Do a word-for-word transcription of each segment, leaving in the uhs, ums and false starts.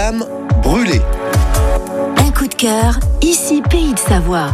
flamme brûlée. Un coup de cœur, ici Pays de Savoie.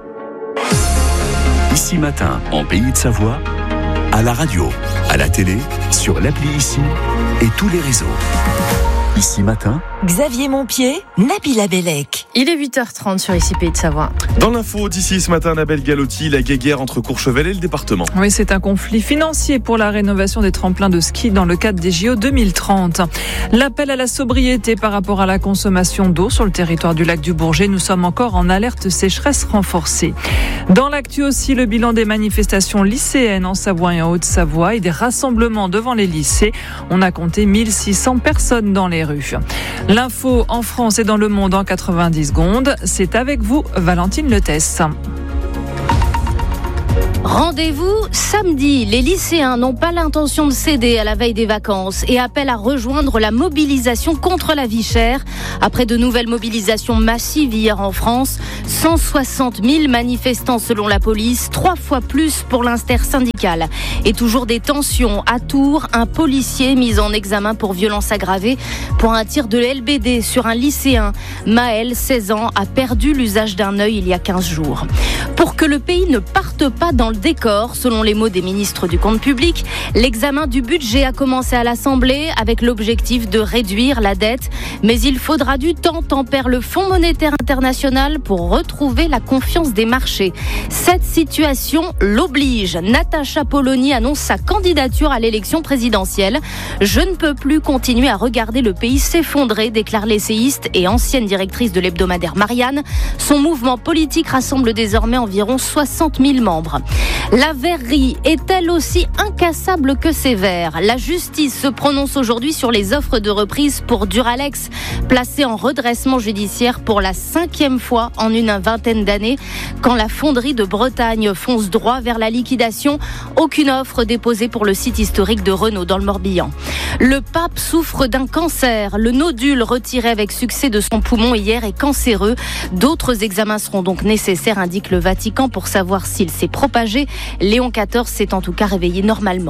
Ici Matin, en Pays de Savoie, à la radio, à la télé, sur l'appli Ici et tous les réseaux. Ici Matin, Xavier Montpied, Nabila Bellec. Il est huit heures trente sur Ici Pays de Savoie. Dans l'info d'ici ce matin, Annabelle Galotti, la guéguerre entre Courchevel et le département. Oui, c'est un conflit financier pour la rénovation des tremplins de ski dans le cadre des J O deux mille trente. L'appel à la sobriété par rapport à la consommation d'eau sur le territoire du lac du Bourget. Nous sommes encore en alerte sécheresse renforcée. Dans l'actu aussi, le bilan des manifestations lycéennes en Savoie et en Haute-Savoie et des rassemblements devant les lycées. On a compté mille six cents personnes dans les rues. L'info en France et dans le monde en quatre-vingt-dix secondes. C'est avec vous, Valentine Letesse. Rendez-vous samedi. Les lycéens n'ont pas l'intention de céder à la veille des vacances et appellent à rejoindre la mobilisation contre la vie chère. Après de nouvelles mobilisations massives hier en France, cent soixante mille manifestants selon la police, trois fois plus pour l'intersyndicale. Et toujours des tensions. À Tours, un policier mis en examen pour violence aggravée pour un tir de L B D sur un lycéen. Maël, seize ans, a perdu l'usage d'un œil il y a quinze jours. Pour que le pays ne parte pas dans le décor, selon les mots des ministres du compte public, l'examen du budget a commencé à l'Assemblée avec l'objectif de réduire la dette. Mais il faudra du temps, tempère le Fonds monétaire international pour retrouver la confiance des marchés. Cette situation l'oblige. Natacha Polony annonce sa candidature à l'élection présidentielle. Je ne peux plus continuer à regarder le pays s'effondrer, déclare l'essayiste et ancienne directrice de l'hebdomadaire Marianne. Son mouvement politique rassemble désormais environ soixante mille membres. La verrerie est-elle aussi incassable que sévère ? La justice se prononce aujourd'hui sur les offres de reprise pour Duralex, placé en redressement judiciaire pour la cinquième fois en une vingtaine d'années. Quand la fonderie de Bretagne fonce droit vers la liquidation, aucune offre déposée pour le site historique de Renault dans le Morbihan. Le pape souffre d'un cancer. Le nodule retiré avec succès de son poumon hier est cancéreux. D'autres examens seront donc nécessaires, indique le Vatican, pour savoir s'il s'est propagé. Léon quatorze s'est en tout cas réveillé normalement.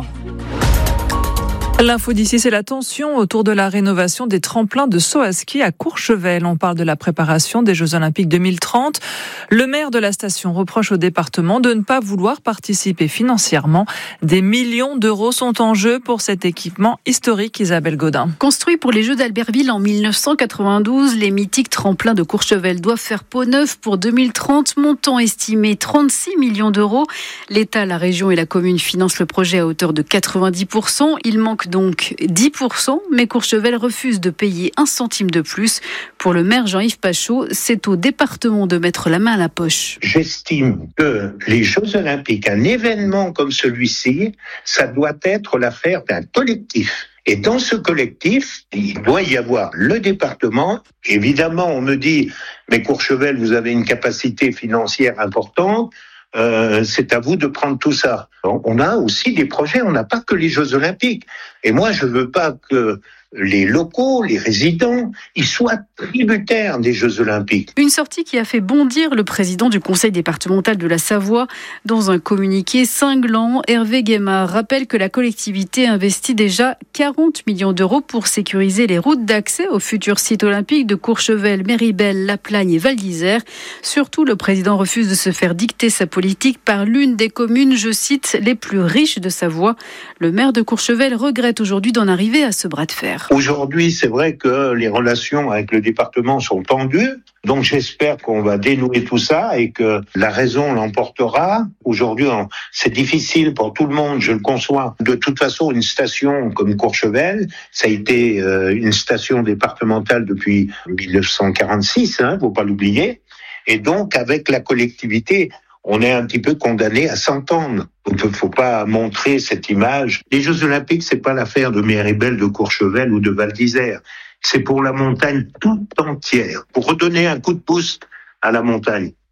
L'info d'ici, c'est la tension autour de la rénovation des tremplins de saut à ski à Courchevel. On parle de la préparation des Jeux Olympiques deux mille trente. Le maire de la station reproche au département de ne pas vouloir participer financièrement. Des millions d'euros sont en jeu pour cet équipement historique, Isabelle Godin. Construit pour les Jeux d'Albertville en mille neuf cent quatre-vingt-douze, les mythiques tremplins de Courchevel doivent faire peau neuve pour deux mille trente, montant estimé trente-six millions d'euros. L'État, la région et la commune financent le projet à hauteur de quatre-vingt-dix pour cent. Il manque donc dix pour cent, mais Courchevel refuse de payer un centime de plus. Pour le maire Jean-Yves Pachot, c'est au département de mettre la main à la poche. J'estime que les Jeux Olympiques, un événement comme celui-ci, ça doit être l'affaire d'un collectif. Et dans ce collectif, il doit y avoir le département. Évidemment, on me dit, mais Courchevel, vous avez une capacité financière importante. Euh, c'est à vous de prendre tout ça. On a aussi des projets, on n'a pas que les Jeux Olympiques. Et moi, je veux pas que les locaux, les résidents, ils soient tributaires des Jeux Olympiques. Une sortie qui a fait bondir le président du conseil départemental de la Savoie. Dans un communiqué cinglant, Hervé Guémard rappelle que la collectivité investit déjà quarante millions d'euros pour sécuriser les routes d'accès aux futurs sites olympiques de Courchevel, Méribel, La Plagne et Val d'Isère. Surtout, le président refuse de se faire dicter sa politique par l'une des communes, je cite, les plus riches de Savoie. Le maire de Courchevel regrette aujourd'hui d'en arriver à ce bras de fer. Aujourd'hui, c'est vrai que les relations avec le département sont tendues. Donc j'espère qu'on va dénouer tout ça et que la raison l'emportera. Aujourd'hui, c'est difficile pour tout le monde, je le conçois. De toute façon, une station comme Courchevel, ça a été une station départementale depuis dix-neuf cent quarante-six, hein, faut pas l'oublier. Et donc, avec la collectivité, on est un petit peu condamné à s'entendre. Il ne faut pas montrer cette image. Les Jeux Olympiques, c'est pas l'affaire de Méribel, de Courchevel ou de Val d'Isère. C'est pour la montagne tout entière, pour redonner un coup de pouce à la montagne.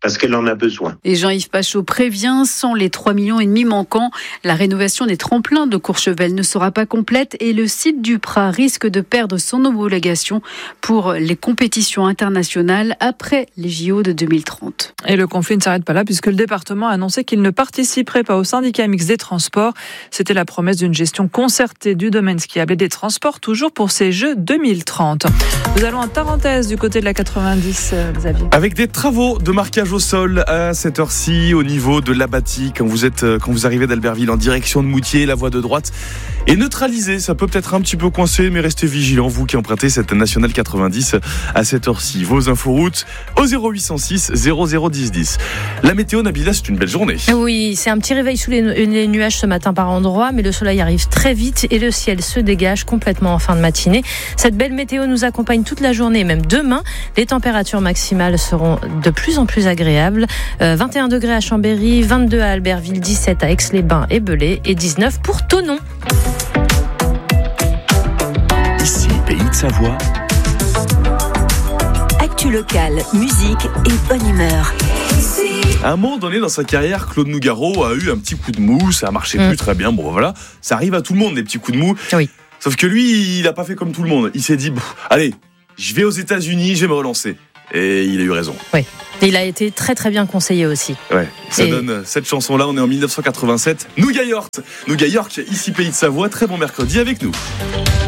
parce qu'elle en a besoin. Et Jean-Yves Pachot prévient, sans les trois millions et demi manquants, la rénovation des tremplins de Courchevel ne sera pas complète et le site du Prat risque de perdre son homologation pour les compétitions internationales après les J O de deux mille trente. Et le conflit ne s'arrête pas là puisque le département a annoncé qu'il ne participerait pas au syndicat mixte des transports. C'était la promesse d'une gestion concertée du domaine skiable et des transports, toujours pour ces Jeux deux mille trente. Nous allons à Tarentaise du côté de la quatre-vingt-dix, Xavier. Avec des travaux de marquage au sol à cette heure-ci au niveau de l'Abatis, quand vous êtes, quand vous arrivez d'Albertville en direction de Moutier, la voie de droite est neutralisée. Ça peut peut-être un petit peu coincé, mais restez vigilants, vous qui empruntez cette nationale quatre-vingt-dix à cette heure-ci. Vos inforoutes au zéro huit cent six zéro zéro dix dix. La météo, Nabila, c'est une belle journée. Oui, c'est un petit réveil sous les, les nuages ce matin par endroits, mais le soleil arrive très vite et le ciel se dégage complètement en fin de matinée. Cette belle météo nous accompagne toute la journée, même demain. Les températures maximales seront de plus en plus agréables. Euh, vingt et un degrés à Chambéry, vingt-deux à Albertville, dix-sept à Aix-les-Bains et Belay et dix-neuf pour Thonon. Ici, Pays de Savoie. Actu locale, musique et bonne humeur. À un moment donné dans sa carrière, Claude Nougaro a eu un petit coup de mou, ça a marché mmh. plus très bien. Bon voilà, ça arrive à tout le monde, des petits coups de mou. Oui. Sauf que lui, il a pas fait comme tout le monde. Il s'est dit, allez, je vais aux États-Unis, je vais me relancer. Et il a eu raison. Oui. Et il a été très très bien conseillé aussi. Ouais, ça Et... donne cette chanson-là, on est en dix-neuf cent quatre-vingt-sept. Nougat York, Nougat York, ici Pays de Savoie, très bon mercredi avec nous.